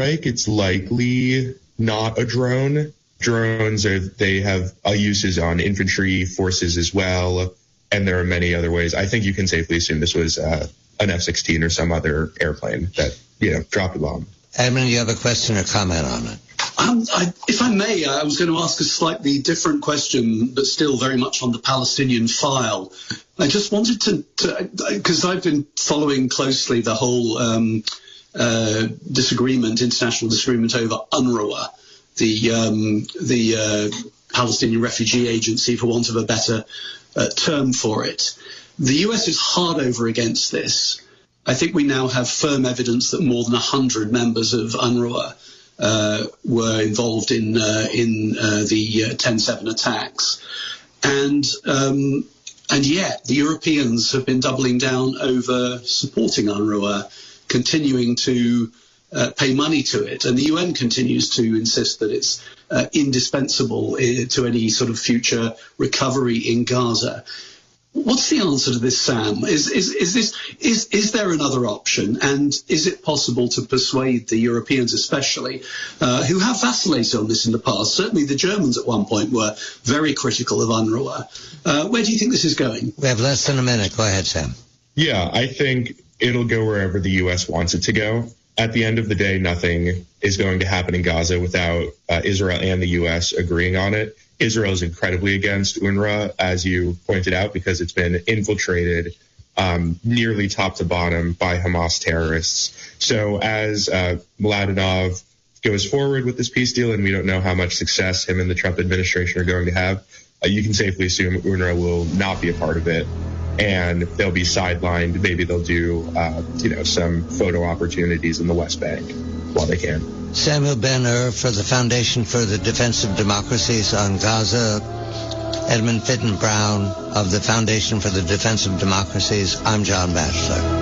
it's likely not a drone. Drones they have uses on infantry forces as well, and there are many other ways. I think you can safely assume this was an F-16 or some other airplane that dropped a bomb. Edmund, you have a question or comment on it? If I may, I was going to ask a slightly different question, but still very much on the Palestinian file. I just wanted to because I've been following closely the whole international disagreement over UNRWA, the Palestinian Refugee Agency, for want of a better term for it. The US is hard over against this. I think we now have firm evidence that more than 100 members of UNRWA were involved in the 10/7 attacks, and yet the Europeans have been doubling down over supporting UNRWA, continuing to pay money to it, and the UN continues to insist that it's indispensable to any sort of future recovery in Gaza. What's the answer to this, Sam? Is there another option, and is it possible to persuade the Europeans, especially, who have vacillated on this in the past? Certainly, the Germans at one point were very critical of UNRWA. Where do you think this is going? We have less than a minute. Go ahead, Sam. Yeah, I think it'll go wherever the U.S. wants it to go. At the end of the day, nothing is going to happen in Gaza without Israel and the U.S. agreeing on it. Israel is incredibly against UNRWA, as you pointed out, because it's been infiltrated nearly top to bottom by Hamas terrorists. So as Mladenov goes forward with this peace deal, and we don't know how much success him and the Trump administration are going to have, you can safely assume UNRWA will not be a part of it, and they'll be sidelined. Maybe they'll do, some photo opportunities in the West Bank while they can. Samuel Ben-Ur for the Foundation for the Defense of Democracies on Gaza. Edmund Fitton Brown of the Foundation for the Defense of Democracies. I'm John Batchelor.